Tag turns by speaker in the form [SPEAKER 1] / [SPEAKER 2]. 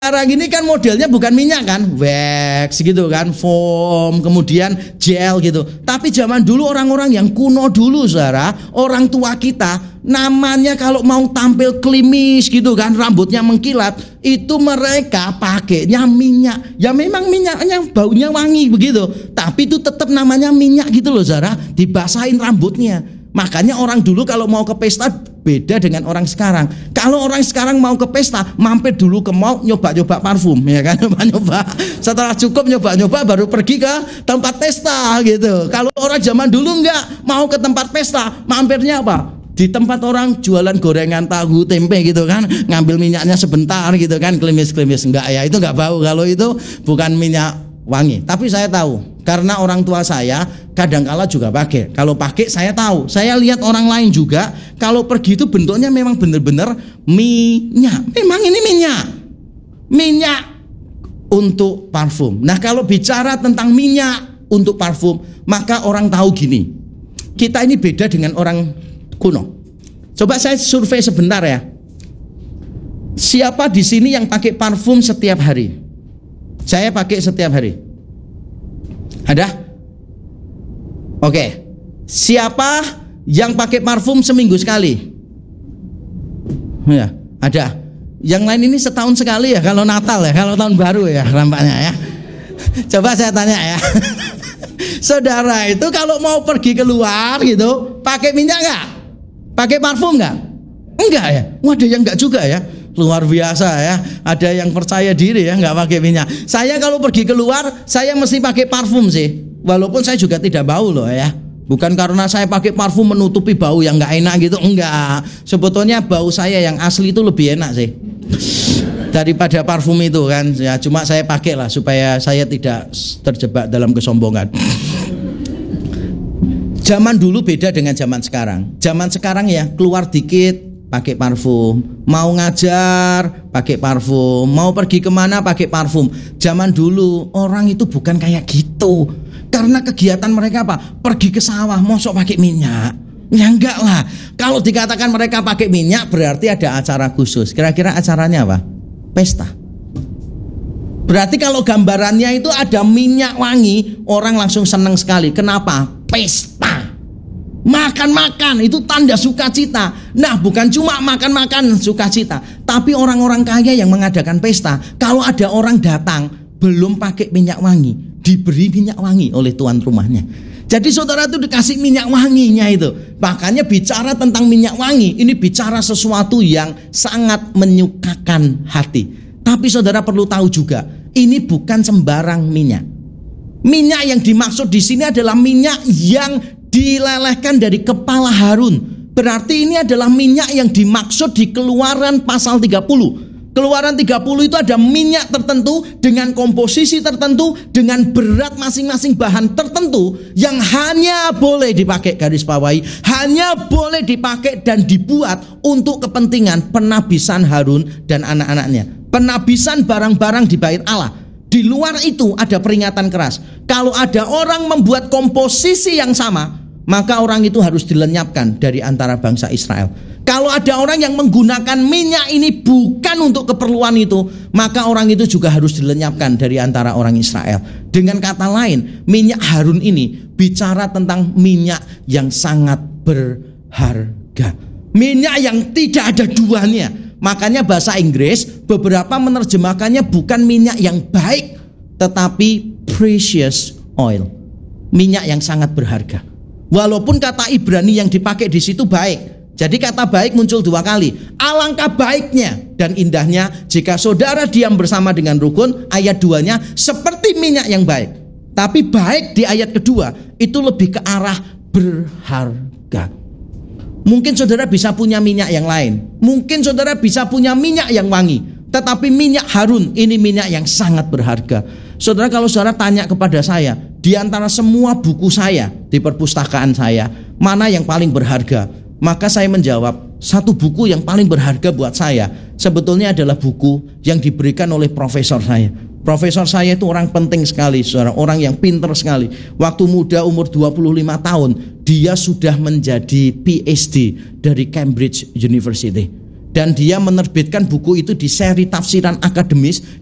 [SPEAKER 1] sekarang ini kan modelnya bukan minyak kan, wax gitu kan, foam, kemudian gel gitu. Tapi zaman dulu orang-orang yang kuno dulu, saudara, orang tua kita, namanya kalau mau tampil klimis gitu kan, rambutnya mengkilat, itu mereka pakainya minyak. Ya memang minyaknya baunya wangi begitu, tapi itu tetap namanya minyak gitu loh, saudara, dibasahin rambutnya. Makanya orang dulu kalau mau ke pesta beda dengan orang sekarang. Kalau orang sekarang mau ke pesta, mampir dulu ke mall, nyoba-nyoba parfum, ya kan, nyoba-nyoba. Setelah cukup nyoba-nyoba baru pergi ke tempat pesta gitu. Kalau orang zaman dulu enggak, mau ke tempat pesta, mampirnya apa? Di tempat orang jualan gorengan tahu tempe gitu kan, ngambil minyaknya sebentar gitu kan, klimis-klimis. Enggak ya, itu enggak bau kalau itu bukan minyak wangi. Tapi saya tahu, karena orang tua saya kadangkala juga pakai. Kalau pakai saya tahu, saya lihat orang lain juga kalau pergi itu bentuknya memang benar-benar minyak. Memang ini minyak untuk parfum. Nah, kalau bicara tentang minyak untuk parfum, maka orang tahu gini, kita ini beda dengan orang kuno. Coba saya survei sebentar ya. Siapa di sini yang pakai parfum setiap hari? Saya pakai setiap hari. Ada? Oke. Siapa yang pakai parfum seminggu sekali? Ya, ada. Yang lain ini setahun sekali ya, kalau Natal ya, kalau tahun baru ya, nampaknya ya. Coba saya tanya ya. Saudara itu kalau mau pergi keluar gitu, pakai minyak enggak? Pakai parfum enggak? Enggak ya? Waduh, yang enggak juga ya. Luar biasa ya. Ada yang percaya diri ya, nggak pakai minyak. Saya kalau pergi keluar, saya mesti pakai parfum sih. Walaupun saya juga tidak bau loh ya. Bukan karena saya pakai parfum menutupi bau yang nggak enak gitu, enggak. Sebetulnya bau saya yang asli itu lebih enak sih daripada parfum itu kan. Ya cuma saya pakai lah supaya saya tidak terjebak dalam kesombongan. Zaman dulu beda dengan zaman sekarang. Zaman sekarang ya keluar dikit pakai parfum, mau ngajar pakai parfum, mau pergi kemana pakai parfum. Zaman dulu orang itu bukan kayak gitu, karena kegiatan mereka apa? Pergi ke sawah, mosok pakai minyak? Ya enggak lah. Kalau dikatakan mereka pakai minyak berarti ada acara khusus. Kira-kira acaranya apa? Pesta. Berarti kalau gambarannya itu ada minyak wangi, orang langsung senang sekali. Kenapa? Pesta. Makan-makan itu tanda sukacita. Nah, bukan cuma makan-makan sukacita, tapi orang-orang kaya yang mengadakan pesta, kalau ada orang datang belum pakai minyak wangi, diberi minyak wangi oleh tuan rumahnya. Jadi saudara itu dikasih minyak wanginya itu. Makanya bicara tentang minyak wangi, ini bicara sesuatu yang sangat menyukakan hati. Tapi saudara perlu tahu juga, ini bukan sembarang minyak. Minyak yang dimaksud di sini adalah minyak yang dilelehkan dari kepala Harun. Berarti ini adalah minyak yang dimaksud di Keluaran pasal 30. Keluaran 30 itu ada minyak tertentu dengan komposisi tertentu, dengan berat masing-masing bahan tertentu yang hanya boleh dipakai, garis bawahi, hanya boleh dipakai dan dibuat untuk kepentingan penabisan Harun dan anak-anaknya. Penabisan barang-barang di bait Allah. Di luar itu ada peringatan keras. Kalau ada orang membuat komposisi yang sama, maka orang itu harus dilenyapkan dari antara bangsa Israel. Kalau ada orang yang menggunakan minyak ini bukan untuk keperluan itu, maka orang itu juga harus dilenyapkan dari antara orang Israel. Dengan kata lain, minyak Harun ini bicara tentang minyak yang sangat berharga. Minyak yang tidak ada duanya. Makanya bahasa Inggris beberapa menerjemahkannya bukan minyak yang baik, tetapi precious oil. Minyak yang sangat berharga. Walaupun kata Ibrani yang dipakai di situ baik. Jadi kata baik muncul 2 kali. Alangkah baiknya dan indahnya jika saudara diam bersama dengan rukun, ayat 2-nya seperti minyak yang baik. Tapi baik di ayat kedua itu lebih ke arah berharga. Mungkin saudara bisa punya minyak yang lain. Mungkin saudara bisa punya minyak yang wangi. Tetapi minyak Harun ini minyak yang sangat berharga. Saudara, kalau saudara tanya kepada saya, di antara semua buku saya di perpustakaan saya, mana yang paling berharga? Maka saya menjawab, satu buku yang paling berharga buat saya sebetulnya adalah buku yang diberikan oleh profesor saya. Profesor saya itu orang penting sekali, saudara, orang yang pintar sekali. Waktu muda umur 25 tahun, dia sudah menjadi PhD dari Cambridge University. dan dia menerbitkan buku itu di seri tafsiran akademis